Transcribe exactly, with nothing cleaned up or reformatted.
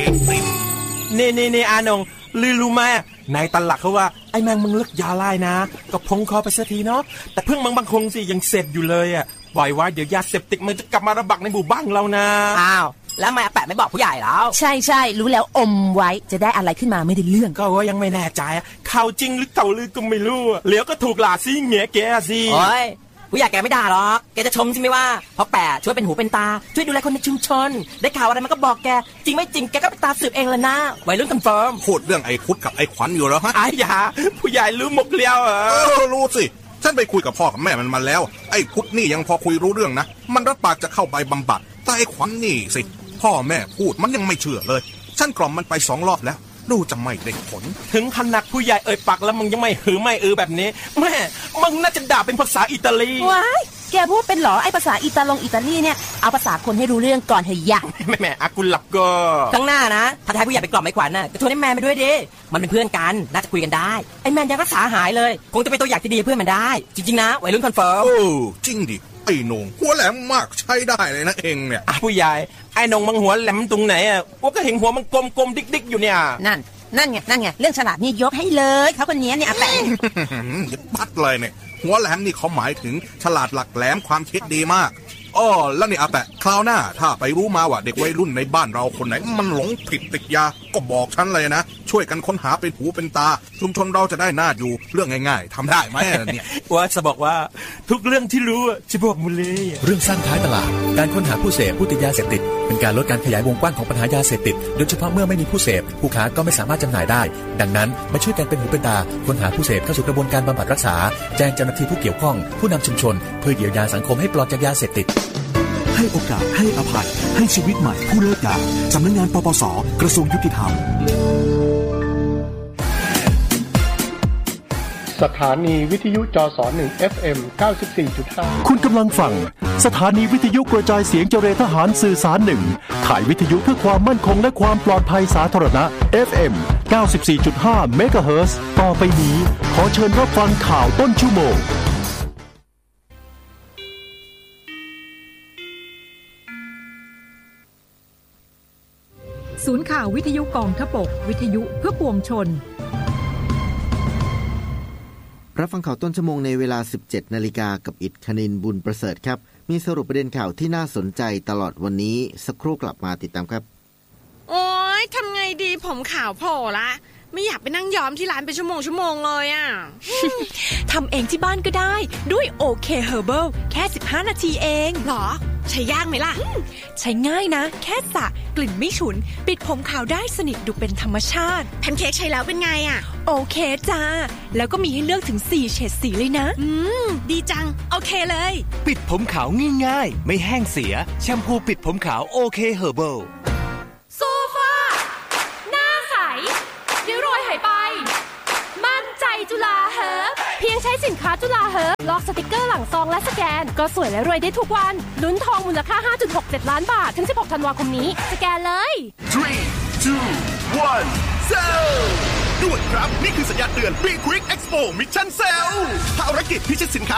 นี่นี่นี่อานงลือรู้ไหมในตลาดเขาว่าไอ้แมงมึงเลิกยาไล่นะก็พงคอไปสักทีเนาะแต่เพิ่งมังบางคงสิยังเสพอยู่เลยอ่ะปล่อยไว้เดี๋ยวยาเสพติดมันจะกลับมาระบาดในหมู่บ้านเรานะอ้าวแล้วทำไมอาแปะไม่บอกผู้ใหญ่แล้วใช่ใช่รู้แล้วอมไว้จะได้อะไรขึ้นมาไม่ได้เรื่องก็ว่ายังไม่แน่ใจข่าวจริงหรือข่าวลือก็ไม่รู้เหลียวก็ถูกหลาซิเงี้ยแกสิโอ้ยผู้ใหญ่แกไม่ด่าหรอกแกจะชมใช่ไหมว่าเพราะแปะช่วยเป็นหูเป็นตาช่วยดูแลคนในชุมชนได้ข่าวอะไรมันก็บอกแกจริงไม่จริงแกก็ไปตาสืบเองเลยนะวัยรุ่นคอนเฟิร์มพูดเรื่องไอ้คุดกับไอ้ขวัญอยู่แล้วฮะไอ้ยาผู้ใหญ่รู้หมกเลี้ยวเหรอเออรู้สิฉันไปคุยกับพ่อกับแม่มันมาแล้วไอ้คุดนี่ยังพอคุยรู้เรื่องนะมันรับปากจะเข้าไปบำบัดแต่ไอ้ขวัญนี่สิพ่อแม่พูดมันยังไม่เชื่อเลยฉันกล่อมมันไปสองรอบแล้วดูจะไม่ได้ผลถึงขนาดผู้ใหญ่เอ่ยปากแล้วมึงยังไม่หือไม่เออแบบนี้แม่มึงน่าจะด่าเป็นภาษาอิตาลีว้ายแกพูดเป็นหรอไอ้ภาษาอิตาลงอิตาลีเนี่ยเอาภาษาคนให้รู้เรื่องก่อนเถอะยะแม่แม่อากุลับก็ข้างหน้านะถ้าทายผู้ใหญ่ไปกล่อมไอ้ขวัญน่ะก็ชวนไอ้แมนไปด้วยดิมันเป็นเพื่อนกันน่าจะคุยกันได้ไอ้แมนยังรักษาหายเลยคงจะเป็นตัวอย่างที่ดีเพื่อนมันได้จริงๆนะวัยรุ่นคอนเฟิร์มโอ้จริงดิไอ้นงหัวแหลมมากใช้ได้เลยนะเองเนี่ยผู้ใหญ่ไอ้นงมันหัวแหลมตรงไหนอ่ะว่าก็เห็นหัวมันกลมๆดิ๊กๆอยู่เนี่ยนั่นนั่นไงนั่นไงเรื่องฉลาดนี่ยกให้เลยเขาคนนี้เนี่ยอาแปะอย่าปัดเลยเนี่ยหัวแหลมนี่เขาหมายถึงฉลาดหลักแหลมความคิดดีมากอ้อแล้วนี่อาแปะคราวหน้าถ้าไปรู้มาว่าเด็กวัยรุ่นในบ้านเราคนไหนมันหลงผิดติดยาก็บอกฉันเลยนะช่วยกันค้นหาเป็นหูเป็นตาชุมชนเราจะได้น่าอยู่เรื่องง่ายๆทำได้ไหมเนี่ยว่าจะบอกว่าทุกเรื่องที่รู้จะบอกหมดเลยเรื่องสร้างท้ายตลาดการค้นหาผู้เสพผู้ติดยาเสพติดเป็นการลดการขยายวงกว้างของปัญหายาเสพติดโดยเฉพาะเมื่อไม่มีผู้เสพผู้ค้าก็ไม่สามารถจำหน่ายได้ดังนั้นมาช่วยกันเป็นหูเป็นตาค้นหาผู้เสพเข้าสู่กระบวนการบำบัดรักษาแจ้งเจ้าหน้าที่ผู้เกี่ยวข้องผู้นำชุมชนเพื่อเยียวยาสังคมให้ปลอดจากยาเสพติดให้โอกาสให้อภัยให้ชีวิตใหม่ผู้เลิกยาสำนักงานปปส.กระทรวงยุติธรรมสถานีวิทยุจสหนึ่ง เอฟ เอ็ม เก้าสิบสี่จุดห้าคุณกำลังฟังสถานีวิทยุกระจายเสียงเจรทหารสื่อสารหนึ่งข่ายวิทยุเพื่อความมั่นคงและความปลอดภัยสาธารณะ เอฟ เอ็ม เก้าสิบสี่จุดห้า เมกะเฮิรตซ์ ต่อไปนี้ขอเชิญรับฟังข่าวต้นชั่วโมงศูนย์ข่าววิทยุกองทพบกวิทยุเพื่อปวงชนรับฟังข่าวต้นชั่วโมงในเวลา สิบเจ็ดนาฬิกากับอิฐคณินบุญประเสริฐครับมีสรุปประเด็นข่าวที่น่าสนใจตลอดวันนี้สักครู่กลับมาติดตามครับโอ๊ยทำไงดีผมขาวโผล่ละไม่อยากไปนั่งย้อมที่ร้านเป็นชั่วโมงชั่วโมงเลยอ่ะทำเองที่บ้านก็ได้ด้วยโอเคเฮอร์เบิลแค่สิบห้านาทีเองหรอใช้ยากไหมล่ะใช้ง่ายนะแค่สระกลิ่นไม่ฉุนปิดผมขาวได้สนิทดูเป็นธรรมชาติแพนเค้กใช้แล้วเป็นไงอ่ะโอเคจ้าแล้วก็มีให้เลือกถึงสี่เฉดสีเลยนะอืมดีจังโอเคเลยปิดผมขาวง่ายๆไม่แห้งเสียแชมพูปิดผมขาวโอเคเฮอร์เบิลโซฟาหน้าใสริ้วรอยหายไปมั่นใจจุฬาเฮิร์บเพียงใช้สินค้าจุฬาเฮิร์บลอกสติกเกอร์หลังซองและสแกนก็สวยและรวยได้ทุกวันลุ้นทองมูลค่า ห้าจุดหกเจ็ด ล้านบาทถึงสิบหกธันวาคมนี้สแกนเลยสาม สอง หนึ่ง Sell ด่วนครับนี่คือสัญญาณเตือน Be Quick Expo Mission Sell ภารกิจพิชิตสินค้า